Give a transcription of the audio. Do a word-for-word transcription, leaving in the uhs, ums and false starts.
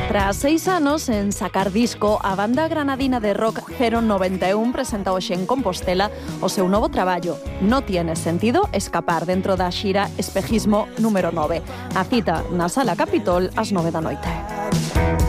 Tras seis anos en sacar disco, a banda granadina de rock cero noventa e un presenta hoxe en Compostela o seu novo traballo. No tiene sentido escapar dentro da xira Espejismo número nove. A cita na Sala Capitol ás nove da noite.